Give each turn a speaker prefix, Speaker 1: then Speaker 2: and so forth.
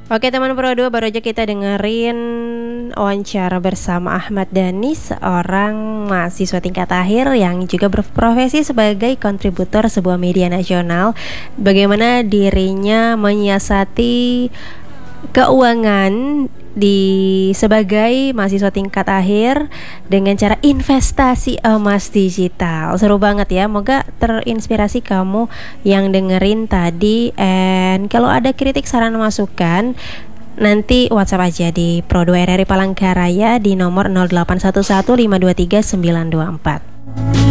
Speaker 1: Oke teman Pro 2, baru aja kita dengerin wawancara bersama Ahmad Dhani, seorang mahasiswa tingkat akhir yang juga berprofesi sebagai kontributor sebuah media nasional. Bagaimana dirinya menyiasati keuangan sebagai mahasiswa tingkat akhir dengan cara investasi emas digital. Seru banget ya. Moga terinspirasi kamu yang dengerin tadi. And kalau ada kritik, saran, masukan, nanti WhatsApp aja di Pro2 RRI Palangkaraya di nomor 0811 523 924.